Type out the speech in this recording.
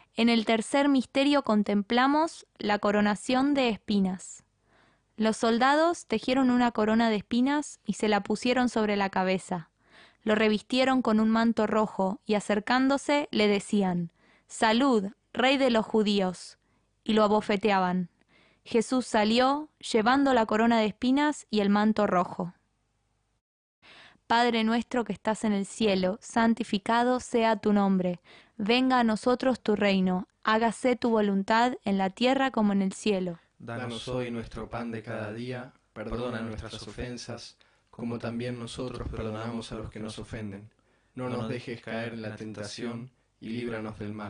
En el tercer misterio contemplamos la coronación de espinas. Los soldados tejieron una corona de espinas y se la pusieron sobre la cabeza. Lo revistieron con un manto rojo y acercándose le decían: «Salud, rey de los judíos», y lo abofeteaban. Jesús salió llevando la corona de espinas y el manto rojo. Padre nuestro que estás en el cielo, santificado sea tu nombre. Venga a nosotros tu reino. Hágase tu voluntad en la tierra como en el cielo. Danos hoy nuestro pan de cada día, perdona nuestras ofensas, como también nosotros perdonamos a los que nos ofenden. No nos dejes caer en la tentación y líbranos del mal.